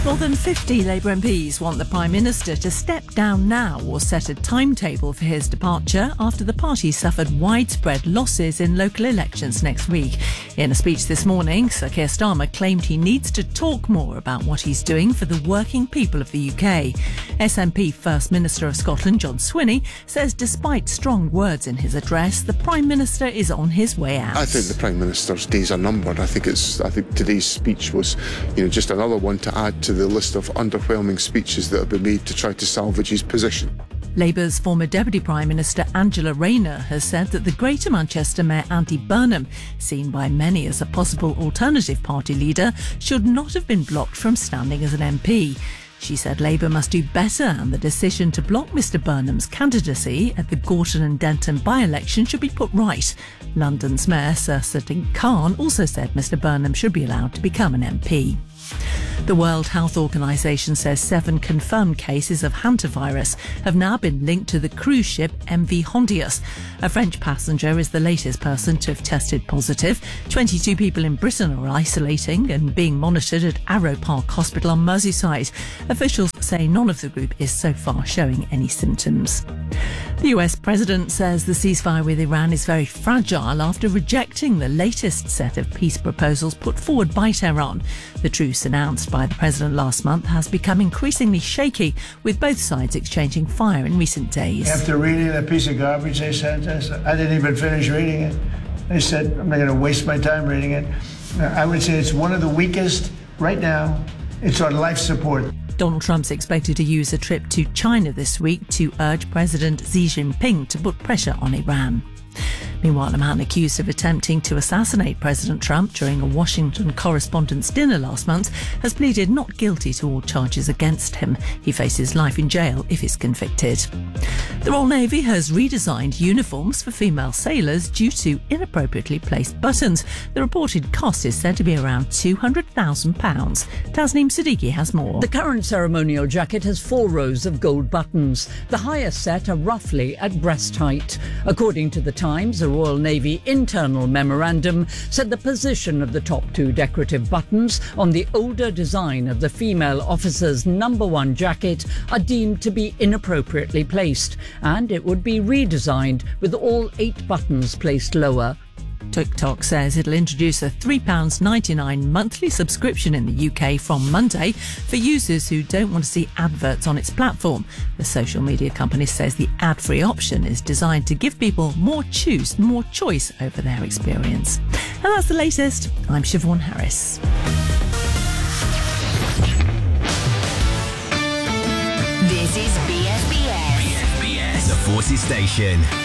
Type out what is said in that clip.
More than 50 Labour MPs want the Prime Minister to step down now or set a timetable for his departure after the party suffered widespread losses in local elections next week. In a speech this morning, Sir Keir Starmer claimed he needs to talk more about what he's doing for the working people of the UK. SNP First Minister of Scotland, John Swinney, says despite strong words in his address, the Prime Minister is on his way out. I think the Prime Minister's days are numbered. I think today's speech was, just another one to add to the list of underwhelming speeches that have been made to try to salvage his position. Labour's former Deputy Prime Minister Angela Rayner has said that the Greater Manchester Mayor Andy Burnham, seen by many as a possible alternative party leader, should not have been blocked from standing as an MP. She said Labour must do better and the decision to block Mr Burnham's candidacy at the Gorton and Denton by-election should be put right. London's Mayor Sir Sadiq Khan also said Mr Burnham should be allowed to become an MP. The World Health Organization says 7 confirmed cases of hantavirus have now been linked to the cruise ship MV Hondius. A French passenger is the latest person to have tested positive. 22 people in Britain are isolating and being monitored at Arrow Park Hospital on Merseyside. Officials say none of the group is so far showing any symptoms. The US President says the ceasefire with Iran is very fragile after rejecting the latest set of peace proposals put forward by Tehran. The truce announced by the President last month has become increasingly shaky, with both sides exchanging fire in recent days. After reading that piece of garbage they sent us, I didn't even finish reading it. They said, I'm not going to waste my time reading it. I would say it's one of the weakest right now. It's on life support. Donald Trump's expected to use a trip to China this week to urge President Xi Jinping to put pressure on Iran. Meanwhile, a man accused of attempting to assassinate President Trump during a Washington Correspondents' Dinner last month has pleaded not guilty to all charges against him. He faces life in jail if he's convicted. The Royal Navy has redesigned uniforms for female sailors due to inappropriately placed buttons. The reported cost is said to be around £200,000. Tasneem Siddiqui has more. The current ceremonial jacket has 4 rows of gold buttons. The highest set are roughly at breast height. According to The Times, the Royal Navy internal memorandum said the position of the top 2 decorative buttons on the older design of the female officer's number 1 jacket are deemed to be inappropriately placed, and it would be redesigned with all 8 buttons placed lower. TikTok says it'll introduce a £3.99 monthly subscription in the UK from Monday for users who don't want to see adverts on its platform. The social media company says the ad-free option is designed to give people more choice over their experience. And that's the latest. I'm Siobhan Harris. This is BFBS. BFBS, the Forces Station.